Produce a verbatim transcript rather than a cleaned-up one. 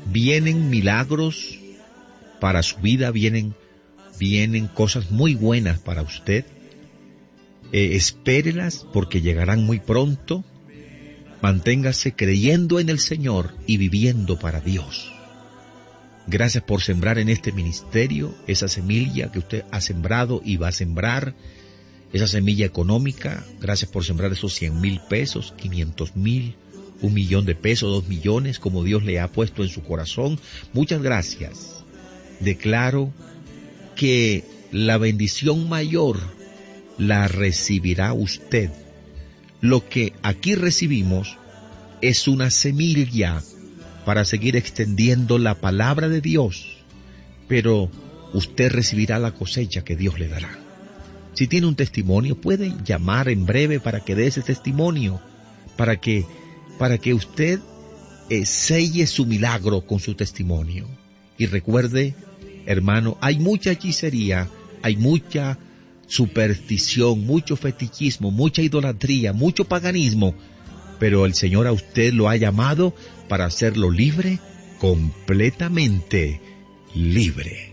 Vienen milagros para su vida, vienen, vienen cosas muy buenas para usted. Eh, espérelas porque llegarán muy pronto. Manténgase creyendo en el Señor y viviendo para Dios. Gracias por sembrar en este ministerio esa semilla que usted ha sembrado y va a sembrar, esa semilla económica. Gracias por sembrar esos cien mil pesos, quinientos mil, un millón de pesos, dos millones, como Dios le ha puesto en su corazón. Muchas gracias. Declaro que la bendición mayor la recibirá usted. Lo que aquí recibimos es una semilla para seguir extendiendo la palabra de Dios, pero usted recibirá la cosecha que Dios le dará. Si tiene un testimonio, puede llamar en breve para que dé ese testimonio, para que, para que usted eh, selle su milagro con su testimonio. Y recuerde, hermano, hay mucha hechicería, hay mucha superstición, mucho fetichismo, mucha idolatría, mucho paganismo, pero el Señor a usted lo ha llamado para hacerlo libre, completamente libre.